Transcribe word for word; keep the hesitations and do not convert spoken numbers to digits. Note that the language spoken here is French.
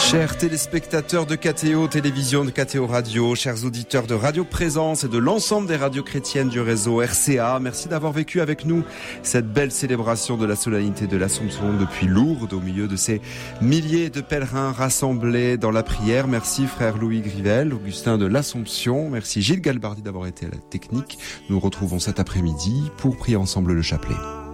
Chers téléspectateurs de K T O Télévision, de K T O Radio, chers auditeurs de Radio Présence et de l'ensemble des radios chrétiennes du réseau R C A, merci d'avoir vécu avec nous cette belle célébration de la solennité de l'Assomption depuis Lourdes, au milieu de ces milliers de pèlerins rassemblés dans la prière. Merci frère Louis Grivel, Augustin de l'Assomption, merci Gilles Galbardi d'avoir été à la technique. Nous retrouvons cet après-midi pour prier ensemble le chapelet.